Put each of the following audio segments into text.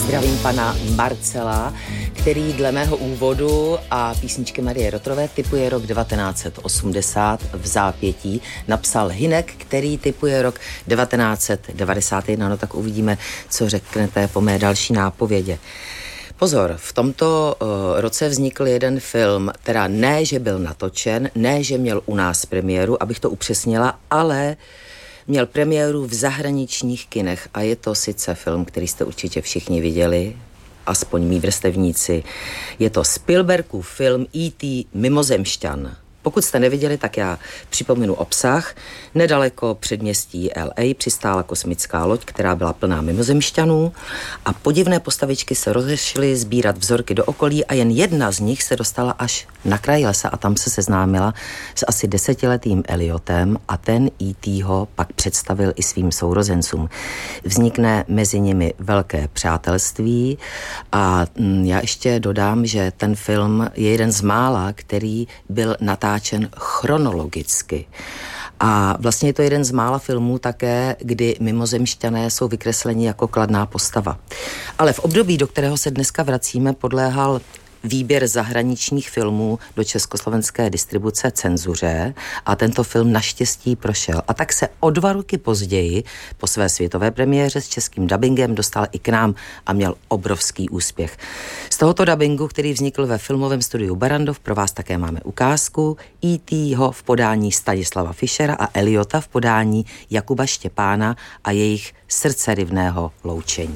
Zdravím pana Marcela, který dle mého úvodu a písničky Marie Rotrové tipuje rok 1980 v zápětí. Napsal Hynek, který tipuje rok 1991. No tak uvidíme, co řeknete po mé další nápovědě. Pozor, v tomto roce vznikl jeden film, teda ne, že byl natočen, ne, že měl u nás premiéru, abych to upřesnila, ale měl premiéru v zahraničních kinech a je to sice film, který jste určitě všichni viděli, aspoň mí vrstevníci. Je to Spielbergův film E.T. Mimozemšťan. Pokud jste neviděli, tak já připomenu obsah. Nedaleko předměstí LA přistála kosmická loď, která byla plná mimozemšťanů a podivné postavičky se rozešly sbírat vzorky do okolí a jen jedna z nich se dostala až na kraj lesa a tam se seznámila s asi 10letým Elliotem a ten E.T. ho pak představil i svým sourozencům. Vznikne mezi nimi velké přátelství a já ještě dodám, že ten film je jeden z mála, který byl natáčen chronologicky. A vlastně je to jeden z mála filmů také, kdy mimozemšťané jsou vykresleni jako kladná postava. Ale v období, do kterého se dneska vracíme, podléhal výběr zahraničních filmů do československé distribuce cenzuře a tento film naštěstí prošel. A tak se o 2 roky později po své světové premiéře s českým dabingem dostal i k nám a měl obrovský úspěch. Z tohoto dabingu, který vznikl ve filmovém studiu Barrandov, pro vás také máme ukázku E.T. v podání Stanislava Fischera a Elliota v podání Jakuba Štěpána a jejich srdcerivného loučení.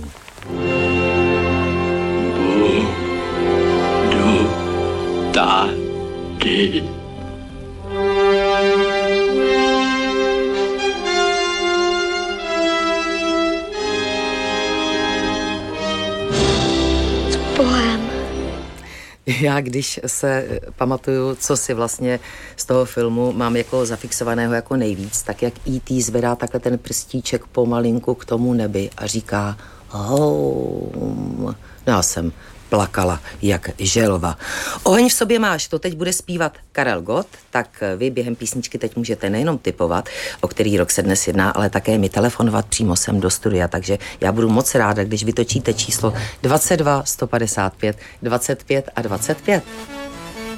Tady. S Bohem. Já, když se pamatuju, co si vlastně z toho filmu mám jako zafixovaného jako nejvíc, tak jak E.T. zvedá takhle ten prstíček pomalinku k tomu nebi a říká home. Já jsem plakala jak želva. Oheň v sobě máš, to teď bude zpívat Karel Gott, tak vy během písničky teď můžete nejenom tipovat, o který rok se dnes jedná, ale také mi telefonovat přímo sem do studia, takže já budu moc ráda, když vytočíte číslo 22 155 25 a 25.